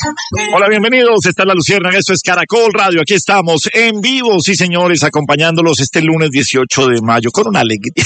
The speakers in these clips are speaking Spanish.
Hola, bienvenidos. Esta es La Luciérnaga, esto es Caracol Radio. Aquí estamos en vivo, sí señores, acompañándolos este lunes 18 de mayo con una alegría.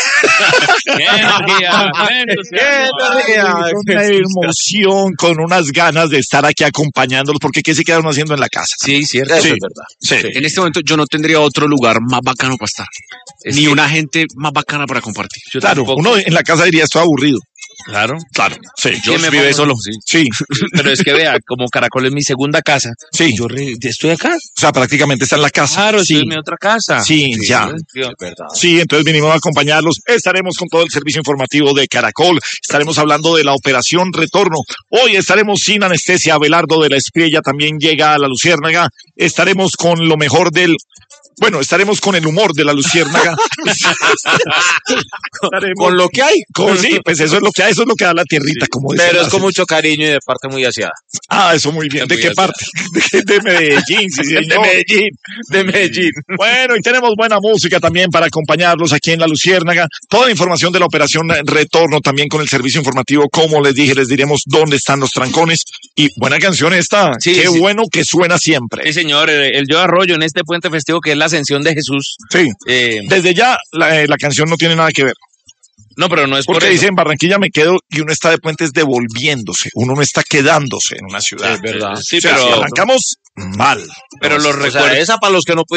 Con una emoción, con unas ganas de estar aquí acompañándolos, porque ¿qué se quedaron haciendo en la casa? Sí, cierto. Sí, Eso es verdad. Sí. En este momento yo no tendría otro lugar más bacano para estar. Ni una gente más bacana para compartir. Yo Claro, tampoco. uno en la casa diría esto aburrido. Claro. Claro, sí. Yo me vive pongo- solo. Sí, Pero es que vea, como Caracol es mi segunda casa, sí. yo estoy acá. O sea, prácticamente está en la casa. Claro, sí. estoy en mi otra casa. Sí, ya. Es verdad. Sí, entonces vinimos a acompañarlos. Estaremos con todo el servicio informativo de Caracol. Estaremos hablando de la operación Retorno. Hoy estaremos sin anestesia. Abelardo de la Espriella también llega a La Luciérnaga. Estaremos con lo mejor del... Bueno, estaremos con el humor de La Luciérnaga. Estaremos Con lo que hay. sí, pues eso es lo que hay, eso es lo que da la tierrita, como dicen. Pero es con mucho cariño y de parte muy aseada. Ah, eso muy bien. ¿De Muy qué aseada. parte? De Medellín, sí, señor. De Medellín. De Medellín. Bueno, y tenemos buena música también para acompañarlos aquí en La Luciérnaga. Toda la información de la operación Retorno también con el servicio informativo. Como les dije, les diremos dónde están los trancones. Y buena canción esta. Sí, Qué sí. bueno que suena siempre. Sí, señor. El Yo Arroyo en este puente festivo que es la ascensión de Jesús. Sí. Eh, Desde ya la canción no tiene nada que ver. no, pero no es por Porque eso. dice en Barranquilla me quedo y uno está de puentes devolviéndose. Uno no está quedándose en una ciudad. Es verdad. O Sí, sea, pero... si arrancamos mal. Pero los O sea, recuerdos... esa para los que no